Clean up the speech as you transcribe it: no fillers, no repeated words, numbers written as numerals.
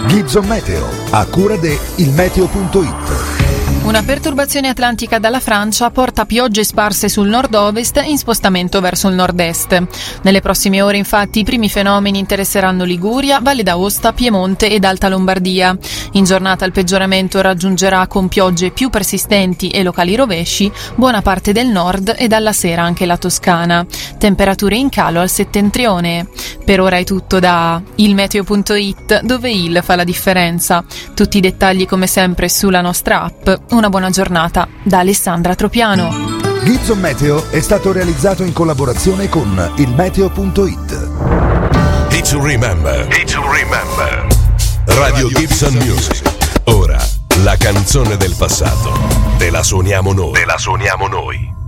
Gibson Meteo, a cura de ilmeteo.it. Una perturbazione atlantica dalla Francia porta piogge sparse sul nord-ovest in spostamento verso il nord-est. Nelle prossime ore, infatti, i primi fenomeni interesseranno Liguria, Valle d'Aosta, Piemonte ed Alta Lombardia. In giornata il peggioramento raggiungerà, con piogge più persistenti e locali rovesci, buona parte del nord e dalla sera anche la Toscana. Temperature in calo al settentrione. Per ora è tutto da ilmeteo.it, dove il fa la differenza. Tutti i dettagli come sempre sulla nostra app. Una buona giornata da Alessandra Tropiano. Gibson Meteo è stato realizzato in collaborazione con ilmeteo.it. It's to remember. Radio Gibson Music. Ora la canzone del passato te la suoniamo noi.